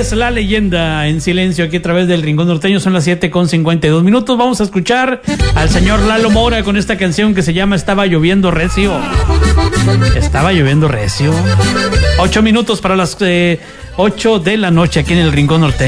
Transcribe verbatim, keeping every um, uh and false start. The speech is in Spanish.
es La Leyenda en silencio aquí a través del Rincón Norteño. Son las siete con cincuenta y dos minutos. Vamos a escuchar al señor Lalo Mora con esta canción que se llama Estaba lloviendo recio. Estaba lloviendo recio. Ocho minutos para las eh, ocho de la noche aquí en el Rincón Norteño.